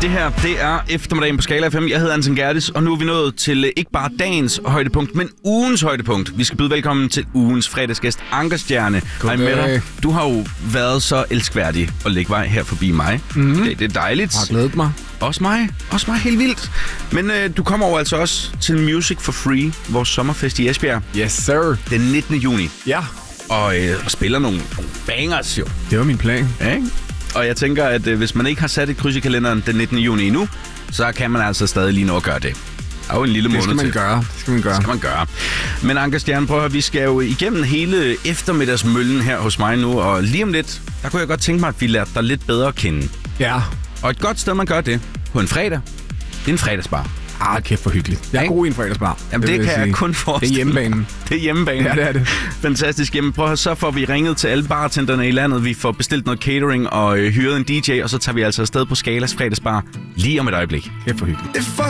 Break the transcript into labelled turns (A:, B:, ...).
A: Det her, det er eftermiddagen på Skala FM. Jeg hedder Anton Gertis, og nu er vi nået til ikke bare dagens højdepunkt, men ugens højdepunkt. Vi skal byde velkommen til ugens fredagsgæst, Ankerstjerne. Hej med dig. Du har jo været så elskværdig at lægge vej her forbi mig. Mm-hmm. Det er dejligt.
B: Jeg har glædet mig.
A: Også mig helt vildt. Men du kommer over altså også til Music for Free, vores sommerfest i Esbjerg.
B: Yes, sir.
A: Den 19. juni.
B: Ja.
A: Og spiller nogle bangers jo.
B: Det var min plan.
A: Ja, ikke? Og jeg tænker, at hvis man ikke har sat et kryds i kalenderen den 19. juni endnu, så kan man altså stadig lige nå at gøre det. Der er jo en lille måned til.
B: Det skal man gøre.
A: Men Anker Stjerne, prøv at høre, vi skal jo igennem hele eftermiddagsmøllen her hos mig nu, og lige om lidt, der kunne jeg godt tænke mig, at vi lærte dig lidt bedre at kende.
B: Ja.
A: Og et godt sted, man gør det på en fredag, det er en fredagsbar.
B: Kæft for hyggeligt. Jeg er god i en fredagsbar.
A: Jamen det kan jeg kun forestille.
B: Det er hjemmebanen.
A: Det er hjemmebanen.
B: Ja, det er det.
A: Fantastisk. Jamen prøv at høre, så får vi ringet til alle bartenderne i landet. Vi får bestilt noget catering og hyret en DJ, og så tager vi altså afsted på Skalas fredagsbar lige om et øjeblik.
B: Kæft for hyggeligt.
C: Det er